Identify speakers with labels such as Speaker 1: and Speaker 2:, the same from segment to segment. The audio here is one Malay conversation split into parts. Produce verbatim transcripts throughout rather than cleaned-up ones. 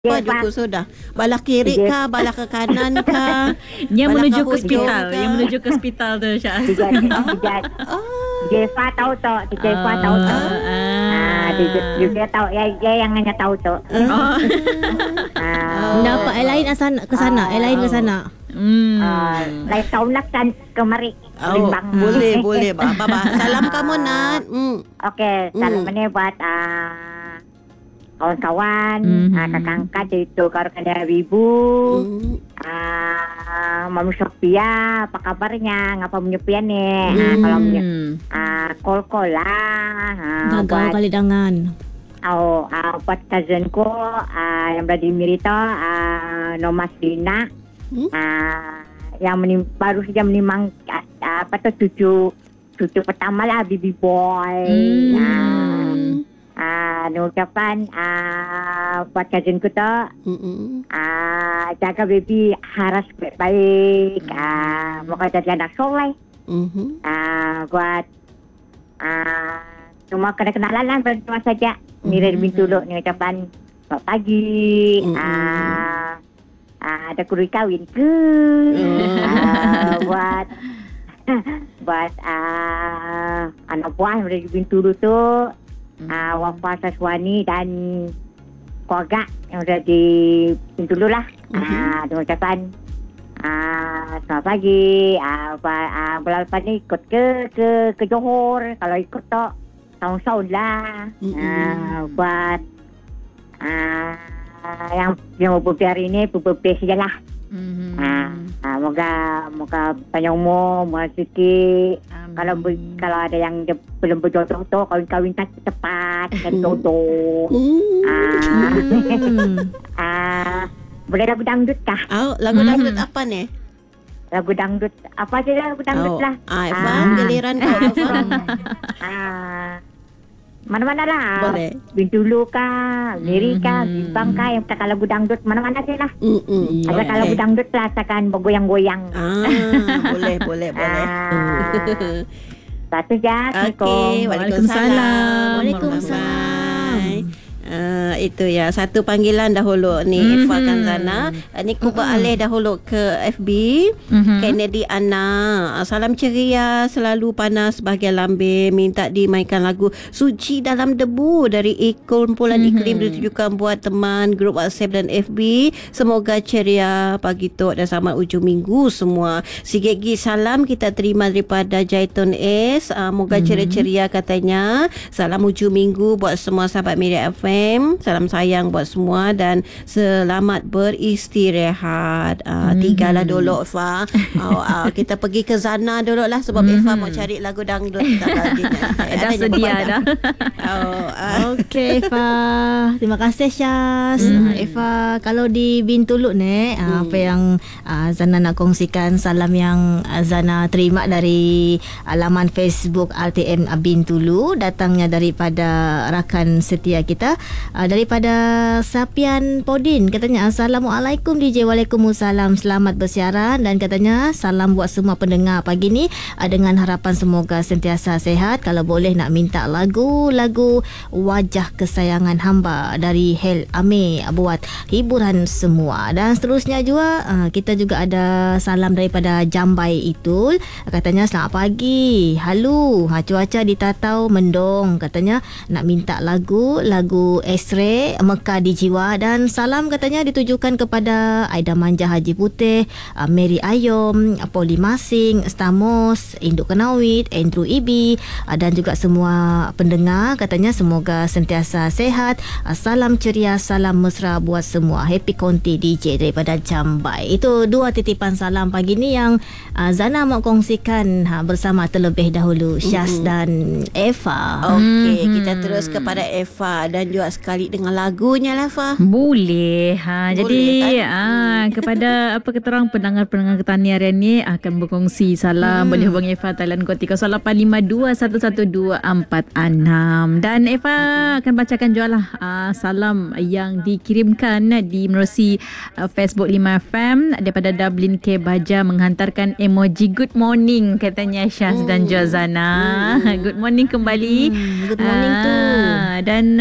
Speaker 1: Apa
Speaker 2: Okey,
Speaker 1: juga
Speaker 2: Pak.
Speaker 1: sudah. Bala kiri
Speaker 2: Okey.
Speaker 1: kah, bala ke kanan kah?
Speaker 3: Yang
Speaker 1: Bala
Speaker 3: menuju
Speaker 1: ke
Speaker 3: ke hospital,
Speaker 1: hujung kah?
Speaker 3: yang menuju ke hospital tu Syaz.
Speaker 2: Tiga, tiga.
Speaker 1: Ah.
Speaker 2: Jefa tahu tu, Jefa tahu tu. Ah, dia dia tahu ya dia yang hanya tahu tu.
Speaker 3: Oh.
Speaker 2: Ah,
Speaker 4: Dapat air lain asal ke sana, air lain ke sana.
Speaker 3: Hmm.
Speaker 2: ah, lain tahun nak kan kemari.
Speaker 1: Oh,
Speaker 2: Bimbang.
Speaker 1: boleh, boleh. Ba, ba, ba. Salam kamu, Nat. Hmm.
Speaker 2: Okey, salam
Speaker 1: Hmm.
Speaker 2: ni buat ah, kawan-kawan,
Speaker 3: Mhm.
Speaker 2: ah, kakak-kakak itu kalau ibu.
Speaker 1: Hmm.
Speaker 2: Ah, Mami Sophia, apa kabarnya? Ngapa menyepia nih? Ah, kalau menye-
Speaker 3: Hmm.
Speaker 2: ah, call-call lah. Ah,
Speaker 4: Gagal
Speaker 2: buat
Speaker 4: kali dengan.
Speaker 2: oh, ah, buat cousinku ah, yang berada di Mirito, ah, Nomas Dina,
Speaker 1: Hmm?
Speaker 2: ah, yang menim- baru saja menimang ah, ah, apa tu cucu cucu pertama lah, baby boy.
Speaker 3: Hmm.
Speaker 2: Ah, ah, ni ucapan ah, buat cousinku tu.
Speaker 1: Hmm.
Speaker 2: Ah, jaga baby harus baik-baik. Ah, moga jadi anak soleh.
Speaker 1: Hmm.
Speaker 2: Ah, buat ah, cuma kena kenalan lah berdua saja. Ni dari bintu dulu ni ucapan selamat pagi.
Speaker 1: Mm-mm.
Speaker 2: Ah, ah, ada kurui kawin ke? Ah, buat buat ah, anak buah yang dari bintu dulu tu. Ah, Wafa Saswani dan keluarga yang sudah di pintu dulu lah. Ah, dengan ucapan ah, selamat pagi. Ah, ba- ah, bulan depan ni ikut ke ke ke Johor. Kalau ikut tu tahun-tahun lah.
Speaker 1: Mm-mm.
Speaker 2: Ah, buat ah, yang yang beberapa hari ni beberapa saja lah.
Speaker 3: Hmm.
Speaker 2: Ah, ah, moga moga panjang umur, moga rezeki.
Speaker 3: Amin.
Speaker 2: Kalau ber- kalau ada yang de- belum berjodoh tu kawin-kawin tak cepat dan jodoh.
Speaker 1: Hmm.
Speaker 2: Ah,
Speaker 4: Hmm.
Speaker 2: ah, boleh lagu dangdut kah?
Speaker 1: Oh, lagu dangdut apa ni?
Speaker 2: Lagu dangdut apa je lah lagu dangdut
Speaker 1: Oh,
Speaker 2: lah.
Speaker 1: ah, Eva,
Speaker 2: Ah.
Speaker 1: giliran kau, Eva.
Speaker 2: Ah, mana-mana lah.
Speaker 1: Boleh.
Speaker 2: Bintulu kah, Miri kah,
Speaker 3: Mhm.
Speaker 2: Bimbang kah yang kata lagu dangdut mana-mana je lah.
Speaker 1: Hmm.
Speaker 2: Ada kalau lagu dangdut lah asalkan bergoyang-goyang.
Speaker 1: Ah, boleh, boleh, boleh.
Speaker 2: Ah, satu je.
Speaker 1: Okey, Waalaikumsalam.
Speaker 4: Waalaikumsalam.
Speaker 1: Bye. Uh, itu ya, satu panggilan dahulu ni
Speaker 3: Mhm.
Speaker 1: Eva Kanzana. Uh, ni ku beralih dahulu ke F B.
Speaker 3: Mhm.
Speaker 1: Kennedy Anna. Uh, salam ceria, selalu panas bahagian lambing, minta dimainkan lagu Suci Dalam Debu dari Kumpulan
Speaker 3: Mhm.
Speaker 1: Iklim ditujukan buat teman grup WhatsApp dan F B. Semoga ceria pagi tok dan selamat ujung minggu semua. Sikit-sikit salam kita terima daripada Jaiton S. Uh, moga
Speaker 3: Mhm.
Speaker 1: ceria-ceria katanya. Salam ujung minggu buat semua sahabat Mira F M. Salam sayang buat semua dan selamat beristirahat. Uh,
Speaker 3: Mhm.
Speaker 1: Tiga lah dulu Eva. Uh, uh, kita pergi ke Zana dulu lah sebab
Speaker 3: Mhm.
Speaker 1: Eva mau cari lagu dangdut. Tak lagi. Eh,
Speaker 3: Dah
Speaker 1: ada
Speaker 3: sedia
Speaker 1: nyanyi
Speaker 3: dah.
Speaker 1: Oh, uh,
Speaker 4: Okey Eva. Terima kasih Syaz.
Speaker 3: Hmm.
Speaker 4: Eva, kalau di Bintulu ni hmm. apa yang uh, Zana nak kongsikan, salam yang uh, Zana terima dari uh, laman Facebook R T M Bintulu, datangnya daripada rakan setia kita uh, daripada Sapian Podin. Katanya Assalamualaikum D J. Waalaikumsalam, selamat bersiaran dan katanya salam buat semua pendengar pagi ni uh, dengan harapan semoga sentiasa sihat. Kalau boleh nak minta lagu-lagu wajah kesayangan hamba dari Hel Ame buat hiburan semua. Dan seterusnya juga uh, kita juga ada salam daripada Jambai Itul. Katanya selamat pagi. Halu, ha, cuaca di Tatau mendung. Katanya nak minta lagu lagu X-ray Mekah di Jiwa dan salam katanya ditujukan kepada Aida Manja Haji Putih, uh, Mary Ayom, Poli Masing, Stamos, Induk Kenawit, Andrew Ibi uh, dan juga semua pendengar. Katanya semoga sentiasa sehat. Uh, salam ceria, salam mesra buat semua. Happy Conti D J daripada Jambai. Itu dua titipan salam pagi ni yang uh, Zana mau kongsikan ha, bersama terlebih dahulu Syaz
Speaker 1: Mm-mm.
Speaker 4: dan Eva.
Speaker 1: Okey,
Speaker 3: Mhm.
Speaker 1: kita terus kepada Eva dan juga sekali dengan lagunya lah Eva.
Speaker 3: Boleh. Ha,
Speaker 1: Boleh,
Speaker 3: jadi
Speaker 1: kan?
Speaker 3: ah kepada apa kata orang pendengar-pendengar Ketania hari ni akan berkongsi salam.
Speaker 1: Hmm.
Speaker 3: Boleh hubungi Eva talian kod tiga kosong lapan lima dua satu satu dua empat enam dan Eva akan bacakan jualah uh, salam yang dikirimkan di menerusi uh, Facebook lima F M daripada Dublin K Baja menghantarkan emoji good morning katanya Syaz dan Jazana.
Speaker 1: Hmm.
Speaker 3: Good morning kembali.
Speaker 4: Hmm, good morning tu.
Speaker 3: Ah, dan uh,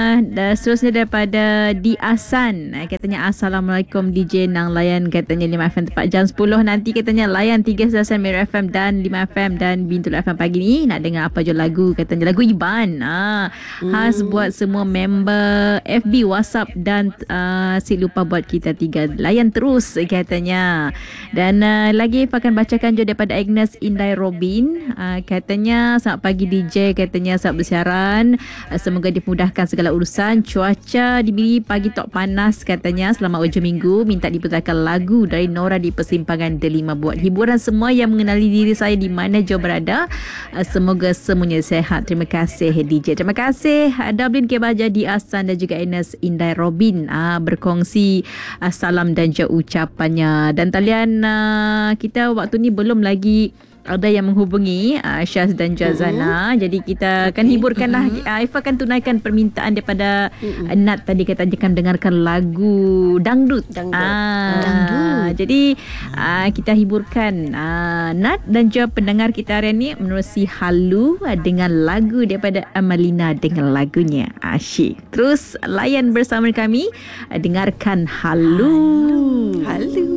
Speaker 3: dan seterusnya daripada Di Asan. Uh, katanya Assalamualaikum D J Nang layan katanya lima F M tepat jam sepuluh nanti katanya layan tiga stesen Mira F M dan lima F M dan Bintul F M pagi ni nak dengar apa je lagu katanya lagu Iban. Ah, hmm. Khas buat semua member F B, WhatsApp dan uh, si lupa buat kita tiga layan terus katanya. Dan uh, lagi akan bacakan juga daripada Agnes Indai Robin. Uh, katanya selamat pagi D J, katanya selamat bersiaran. Uh, semoga dimudahkan segala urusan. Cuaca di Biri pagi tok panas katanya. Selamat hujung minggu. Minta diputarkan lagu dari Nora di Persimpangan Delima buat hiburan semua yang mengenali diri saya di mana jauh berada. Uh, semoga semuanya sehat. Terima kasih D J. Terima kasih uh, Dublin Kebaja Di Asan dan juga Agnes Indai Robin uh, berkongsi uh, salam dan juga ucapannya. Dan talian uh, kita waktu ni belum lagi ada yang menghubungi uh, Syaz dan Jazana. Uh-huh. Jadi kita akan hiburkanlah. Uh-huh. Uh, Ifah akan tunaikan permintaan daripada uh-huh. uh, Nat tadi, kata akan dengarkan lagu dangdut. Dangdut. Uh, dangdut. Jadi uh, kita hiburkan uh, Nat dan juga pendengar kita hari ini menerusi Halu uh, dengan lagu daripada Amalina dengan lagunya Asyik. Terus layan bersama kami uh, dengarkan Halu.
Speaker 1: Halu. Halu.